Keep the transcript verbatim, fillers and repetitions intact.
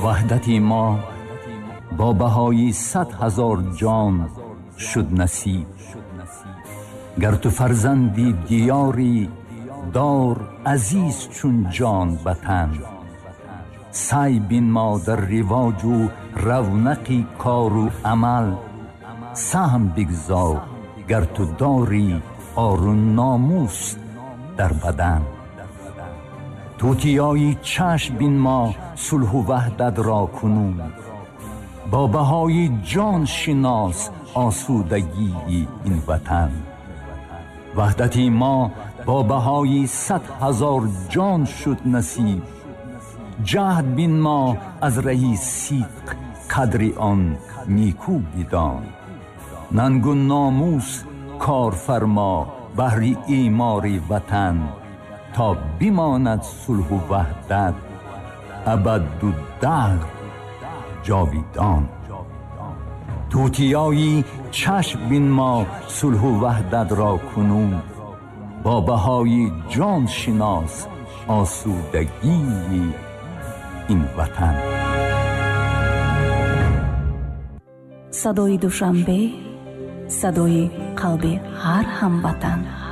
وحدتی ما با بهای صد هزار جان شد نصیب. گر تو فرزندی دیاری دار عزیز چون جان وطن. سعی بین ما در رواج و رونق کار و عمل. سهم بگذار گر تو داری آر و ناموس در بدن. توتیای چشم بین ما صلح و وحدت را کنون. با بهای جان شناس آسودگی این وطن. وحدتی ما با بهای صد هزار جان شد نصیب. جهد بین ما از رهی صدق قدر آن نیکو بدان. ننگ و ناموس کار فرما بهر ایمار وطن. تا بماند صلح و وحدت ابد و دهر جاویدان. توتیایی چشم بین ما صلح و وحدت را کنون. با بهای جان شناس آسودگی این وطن. صدای دوشنبه، صدای قلب هر هموطن.